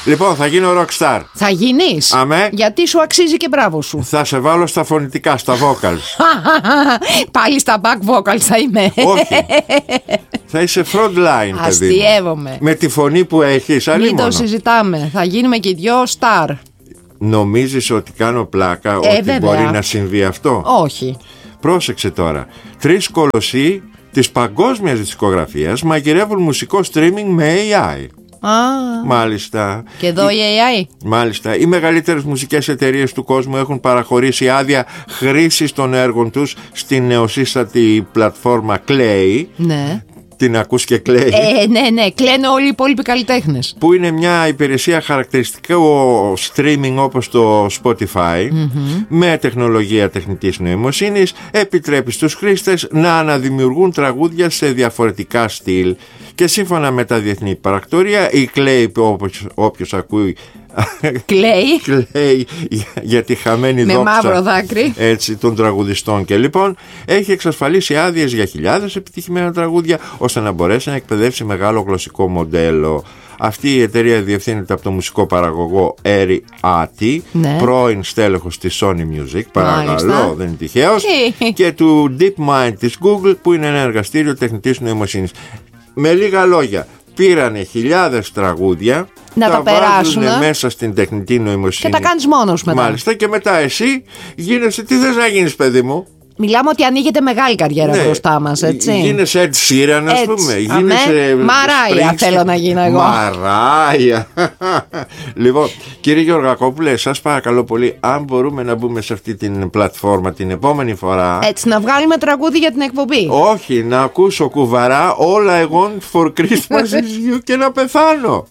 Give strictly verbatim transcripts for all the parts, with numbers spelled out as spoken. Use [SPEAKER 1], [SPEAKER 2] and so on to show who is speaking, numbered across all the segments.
[SPEAKER 1] Λοιπόν, θα γίνω rockstar.
[SPEAKER 2] Θα γίνεις?
[SPEAKER 1] Αμέ.
[SPEAKER 2] Γιατί σου αξίζει και μπράβο σου.
[SPEAKER 1] Θα σε βάλω στα φωνητικά, στα vocals.
[SPEAKER 2] Πάλι στα back vocals θα είμαι.
[SPEAKER 1] Όχι. Θα είσαι front line, παιδί.
[SPEAKER 2] Αστειεύομαι.
[SPEAKER 1] Με τη φωνή που έχεις, αλλή
[SPEAKER 2] Μην
[SPEAKER 1] μόνο.
[SPEAKER 2] το συζητάμε. Θα γίνουμε και δυο star.
[SPEAKER 1] Νομίζεις ότι κάνω πλάκα,
[SPEAKER 2] Ε,
[SPEAKER 1] ότι
[SPEAKER 2] βέβαια.
[SPEAKER 1] μπορεί να συμβεί αυτό?
[SPEAKER 2] Όχι.
[SPEAKER 1] Πρόσεξε τώρα. Τρεις κολοσσοί της παγκόσμιας δισκογραφίας μαγειρεύουν μουσικό streaming με έι άι.
[SPEAKER 2] Α,
[SPEAKER 1] Μάλιστα.
[SPEAKER 2] και εδώ η έι άι.
[SPEAKER 1] Μάλιστα. Οι μεγαλύτερες μουσικές εταιρείες του κόσμου έχουν παραχωρήσει άδεια χρήσης των έργων τους στην νεοσύστατη πλατφόρμα Clay.
[SPEAKER 2] Ναι.
[SPEAKER 1] Την ακούς και κλαίει.
[SPEAKER 2] Ε, ναι, ναι, κλαίνε όλοι οι υπόλοιποι καλλιτέχνες.
[SPEAKER 1] Που είναι μια υπηρεσία χαρακτηριστικό streaming όπως το Spotify, mm-hmm. με τεχνολογία τεχνητής νοημοσύνης, επιτρέπει στους χρήστες να αναδημιουργούν τραγούδια σε διαφορετικά στυλ. Και σύμφωνα με τα διεθνή παρακτορία, η Clay, όποιος, όποιος ακούει,
[SPEAKER 2] Κλαίει.
[SPEAKER 1] Κλαίει για τη χαμένη
[SPEAKER 2] με
[SPEAKER 1] δόξα,
[SPEAKER 2] μαύρο δάκρυ,
[SPEAKER 1] έτσι, των τραγουδιστών και λοιπόν έχει εξασφαλίσει άδειες για χιλιάδες επιτυχημένα τραγούδια ώστε να μπορέσει να εκπαιδεύσει μεγάλο γλωσσικό μοντέλο. Αυτή η εταιρεία διευθύνεται από το μουσικό παραγωγό Έρι Άτι,
[SPEAKER 2] ναι.
[SPEAKER 1] πρώην στέλεχος της Sony Music, παρακαλώ,
[SPEAKER 2] μάλιστα.
[SPEAKER 1] δεν είναι τυχαίος, και του DeepMind της Google, που είναι ένα εργαστήριο τεχνητής νοημοσύνης. Με λίγα λόγια, πήρανε χιλιάδες τραγούδια,
[SPEAKER 2] να τα, τα περάσουν
[SPEAKER 1] μέσα στην τεχνητή νοημοσύνη
[SPEAKER 2] και τα κάνεις μόνος μετά.
[SPEAKER 1] Μάλιστα, και μετά εσύ γίνεσαι, τι θες να γίνεις, παιδί μου?
[SPEAKER 2] Μιλάμε ότι ανοίγεται μεγάλη καριέρα, ναι, μπροστά μας, έτσι.
[SPEAKER 1] Γίνεσαι Ed Sheeran, ας πούμε.
[SPEAKER 2] Γίνεσαι Μαράια, θέλω να γίνω εγώ.
[SPEAKER 1] Μαράια. Λοιπόν, κύριε Γεωργακόπουλε, σας παρακαλώ πολύ, αν μπορούμε να μπούμε σε αυτή την πλατφόρμα την επόμενη φορά.
[SPEAKER 2] Έτσι, να βγάλουμε τραγούδι για την εκπομπή.
[SPEAKER 1] Όχι, να ακούσω κουβαρά All I Want for Christmas is You και να πεθάνω.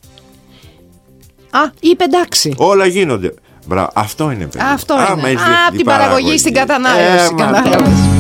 [SPEAKER 2] Α, είπε εντάξει.
[SPEAKER 1] Όλα γίνονται. Μπράβο, αυτό είναι, παιδί.
[SPEAKER 2] Αυτό
[SPEAKER 1] Άμα
[SPEAKER 2] είναι.
[SPEAKER 1] έχεις
[SPEAKER 2] Α, από την παραγωγή στην κατανάλωση.
[SPEAKER 1] Ε,